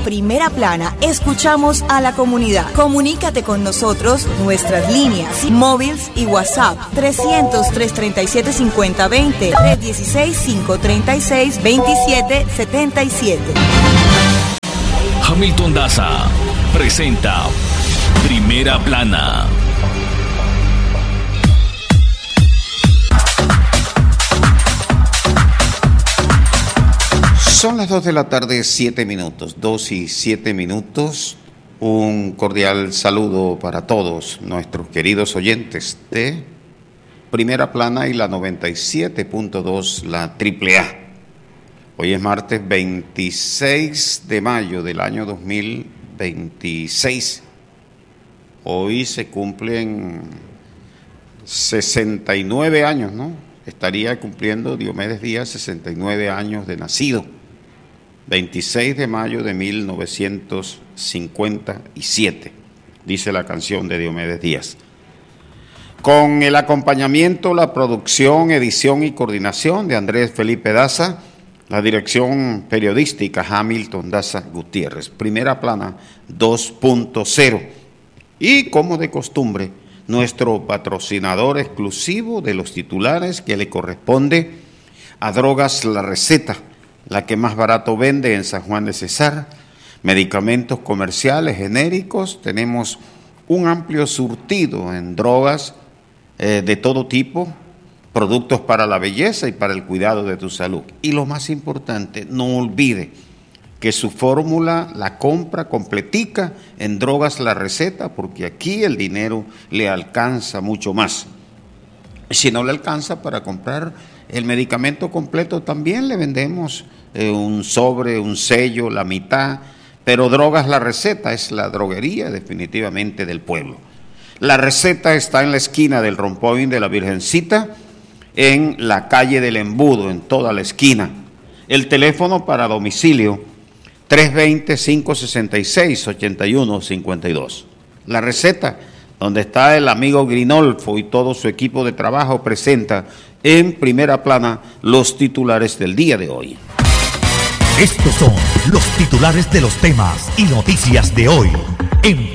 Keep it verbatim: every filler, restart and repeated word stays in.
Primera Plana, escuchamos a la comunidad. Comunícate con nosotros, nuestras líneas, móviles y WhatsApp. trescientos, trescientos treinta y siete, cincuenta veinte, trescientos dieciséis, quinientos treinta y seis, veintisiete setenta y siete. Hamilton Daza presenta Primera Plana. Son las dos de la tarde, siete minutos, dos y siete minutos. Un cordial saludo para todos nuestros queridos oyentes de Primera Plana y la noventa y siete punto dos, la triple A. Hoy es martes veintiséis de mayo del año dos mil veintiséis. Hoy se cumplen sesenta y nueve años, ¿no? Estaría cumpliendo Diomedes Díaz sesenta y nueve años de nacido. veintiséis de mayo de mil novecientos cincuenta y siete, dice la canción de Diomedes Díaz. Con el acompañamiento, la producción, edición y coordinación de Andrés Felipe Daza, la dirección periodística Hamilton Daza Gutiérrez. Primera Plana dos punto cero. Y como de costumbre, nuestro patrocinador exclusivo de los titulares que le corresponde a Drogas La Receta, la que más barato vende en San Juan de Cesar. Medicamentos comerciales genéricos, tenemos un amplio surtido en drogas eh, de todo tipo, productos para la belleza y para el cuidado de tu salud. Y lo más importante, no olvide que su fórmula la compra completica en Drogas La Receta, porque aquí el dinero le alcanza mucho más. Si no le alcanza para comprar el medicamento completo, también le vendemos eh, un sobre, un sello, la mitad, pero Drogas La Receta es la droguería definitivamente del pueblo. La Receta está en la esquina del Rompoint de la Virgencita, en la calle del Embudo, en toda la esquina. El teléfono para domicilio, tres dos cero, cinco seis seis, ocho uno cinco dos. La Receta, donde está el amigo Grinolfo y todo su equipo de trabajo, presenta en Primera Plana los titulares del día de hoy. Estos son los titulares de los temas y noticias de hoy en